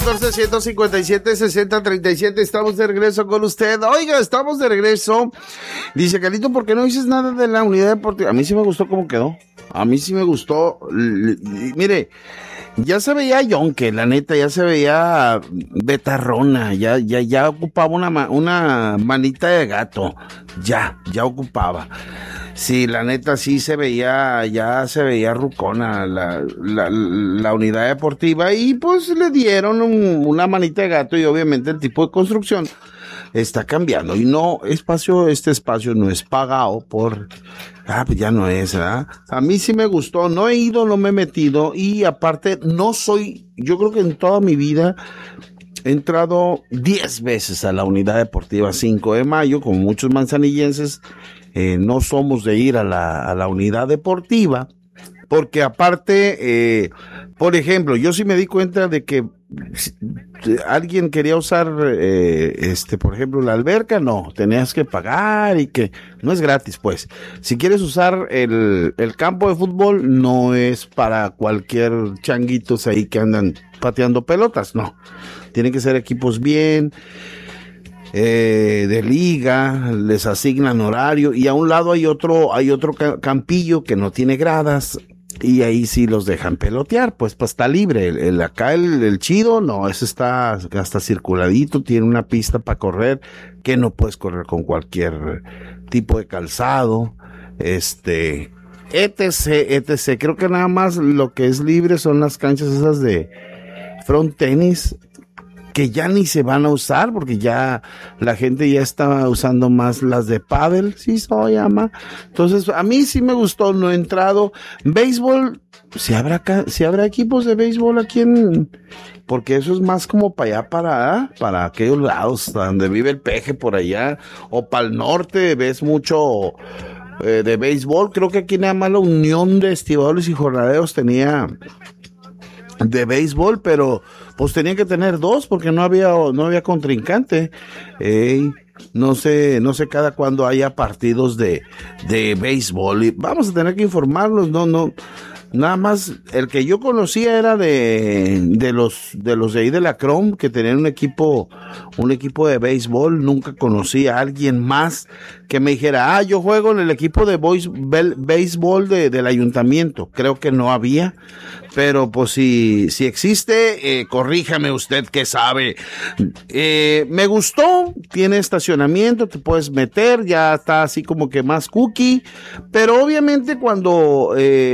1-814-157-6037. Estamos de regreso con usted. Oiga, estamos de regreso. Dice, Carlito, ¿por qué no dices nada de la unidad deportiva? A mí sí me gustó cómo quedó. A mí sí me gustó. Mire, ya se veía yonque, la neta, ya se veía betarrona, ya ocupaba una manita de gato. Ya ocupaba. Sí, la neta sí ya se veía rucona la unidad deportiva y pues le dieron una manita de gato y obviamente el tipo de construcción está cambiando y este espacio no es pagado pues ya no es, ¿verdad? A mí sí me gustó, no he ido, no me he metido y aparte yo creo que en toda mi vida he entrado 10 veces a la unidad deportiva 5 de mayo, como muchos manzanillenses. No somos de ir a la unidad deportiva, porque aparte, por ejemplo, yo sí me di cuenta de que alguien quería usar, por ejemplo, la alberca, no, tenías que pagar y que no es gratis, pues. Si quieres usar el campo de fútbol, no es para cualquier changuitos ahí que andan pateando pelotas, no. Tienen que ser equipos bien, de liga, les asignan horario y a un lado hay otro campillo que no tiene gradas y ahí sí los dejan pelotear, pues está libre. El chido, no, ese está hasta circuladito, tiene una pista para correr que no puedes correr con cualquier tipo de calzado, etc. Creo que nada más lo que es libre son las canchas esas de front tenis, que ya ni se van a usar porque ya la gente ya está usando más las de pádel, sí se llama. Entonces, a mí sí me gustó, no he entrado. Béisbol, si habrá equipos de béisbol aquí porque eso es más como para allá, para aquellos lados donde vive el peje por allá, o para el norte ves mucho de béisbol. Creo que aquí nada más la Unión de Estibadores y Jornaleros tenía de béisbol, pero pues tenía que tener 2 porque no había contrincante. No sé cada cuándo haya partidos de béisbol y vamos a tener que informarnos. No, nada más el que yo conocía era de los de ahí de la Crom, que tenían un equipo de béisbol. Nunca conocí a alguien más que me dijera, yo juego en el equipo de béisbol del ayuntamiento. Creo que no había, pero pues si existe, corríjame usted que sabe. Me gustó, tiene estacionamiento, te puedes meter, ya está así como que más cookie, pero obviamente cuando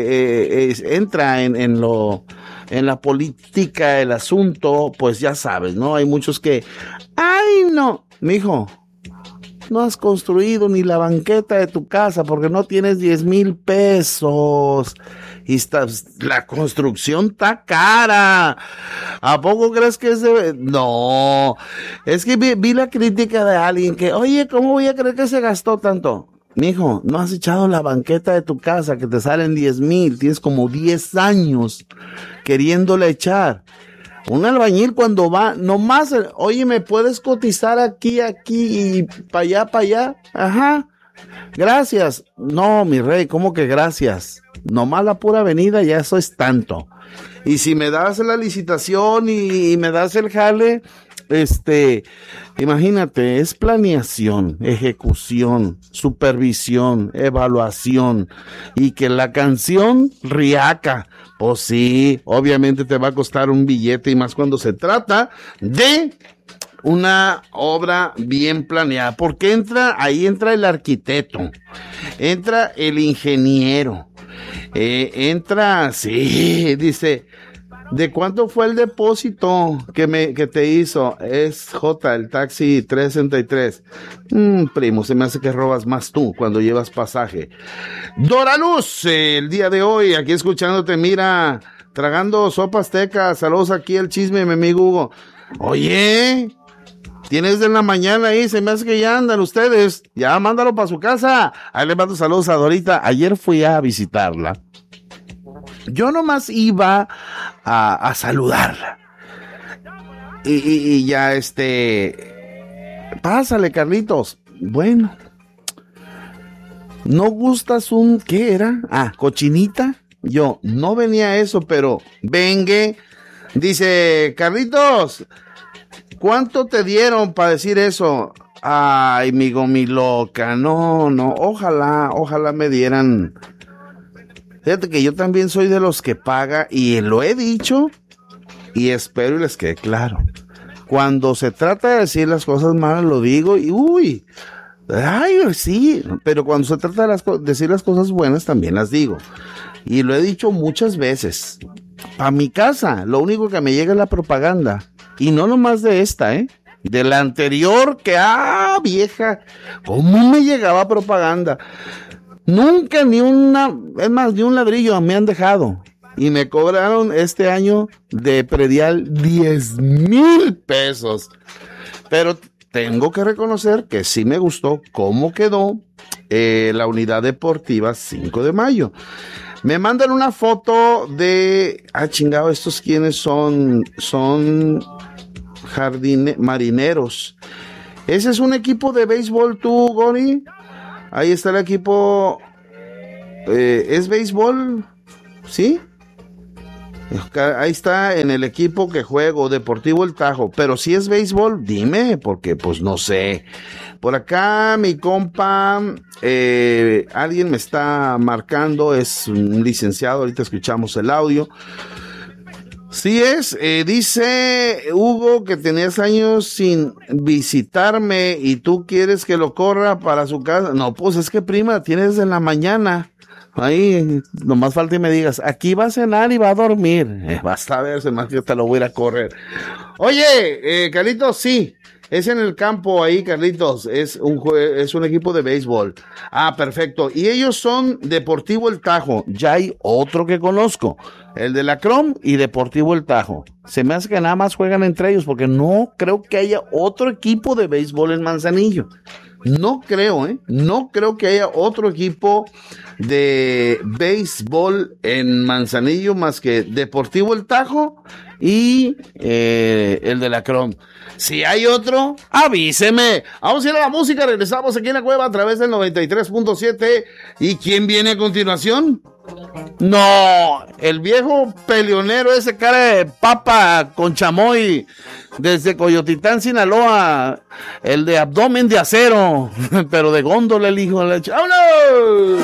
entra en la política el asunto, pues ya sabes, ¿no? Hay muchos que, no, mijo, no has construido ni la banqueta de tu casa porque no tienes 10,000 pesos y la construcción está cara. ¿A poco crees que no? Es que vi la crítica de alguien que, oye, ¿cómo voy a creer que se gastó tanto? Mijo, no has echado la banqueta de tu casa que te salen 10,000, tienes como 10 años queriéndole echar. Un albañil cuando va, nomás, oye, ¿me puedes cotizar aquí y para allá? Ajá, gracias. No, mi rey, ¿cómo que gracias? Nomás la pura avenida, ya eso es tanto. Y si me das la licitación y me das el jale, imagínate, es planeación, ejecución, supervisión, evaluación, y que la canción riaca, pues sí, obviamente te va a costar un billete, y más cuando se trata de una obra bien planeada, porque ahí entra el arquitecto, entra el ingeniero, dice, ¿de cuánto fue el depósito que te hizo? Es J, el taxi 363. Primo, se me hace que robas más tú cuando llevas pasaje. Dora Luz, el día de hoy, aquí escuchándote, mira, tragando sopa azteca. Saludos aquí, el chisme, mi amigo Hugo. Oye, tienes de la mañana ahí, se me hace que ya andan ustedes. Ya, mándalo para su casa. Ahí le mando saludos a Dorita. Ayer fui a visitarla. Yo nomás iba a saludarla. Y ya pásale, Carlitos. Bueno, ¿no gustas ¿qué era? Cochinita. Yo no venía a eso, pero vengue. Dice, Carlitos, ¿cuánto te dieron para decir eso? Ay, mi loca, no, ojalá me dieran. Fíjate que yo también soy de los que paga y lo he dicho y espero y les quede claro. Cuando se trata de decir las cosas malas lo digo y uy, ay, sí, pero cuando se trata de decir las cosas buenas también las digo. Y lo he dicho muchas veces. A mi casa, lo único que me llega es la propaganda. Y no nomás de esta, de la anterior que, vieja, ¿cómo me llegaba propaganda? Nunca ni un ladrillo me han dejado. Y me cobraron este año de predial 10,000 pesos. Pero tengo que reconocer que sí me gustó cómo quedó la unidad deportiva 5 de mayo. Me mandan una foto de... chingado, ¿estos quiénes son? Son marineros. Ese es un equipo de béisbol, tú, Gori. Ahí está el equipo. ¿Es béisbol? ¿Sí? Ahí está en el equipo que juego, Deportivo El Tajo. Pero si es béisbol, dime, porque pues no sé. Por acá mi compa, alguien me está marcando, es un licenciado, ahorita escuchamos el audio. Sí es, dice Hugo que tenías años sin visitarme y tú quieres que lo corra para su casa. No, pues es que prima, tienes en la mañana. Ahí, nomás falta y me digas, aquí va a cenar y va a dormir. Basta verse, más que te lo voy a ir a correr. Oye, Carlitos, sí, es en el campo ahí, Carlitos, es un equipo de béisbol. Perfecto, y ellos son Deportivo El Tajo. Ya hay otro que conozco, el de la Crom y Deportivo El Tajo. Se me hace que nada más juegan entre ellos, porque no creo que haya otro equipo de béisbol en Manzanillo. No creo, no creo que haya otro equipo de béisbol en Manzanillo más que Deportivo El Tajo y el de la Crom. Si hay otro, avíseme. Vamos a ir a la música, regresamos aquí en la cueva a través del 93.7. ¿Y quién viene a continuación? No, el viejo peleonero, ese cara de papa con chamoy desde Coyotitán, Sinaloa, el de abdomen de acero, pero de góndola el hijo de la ¡vámonos!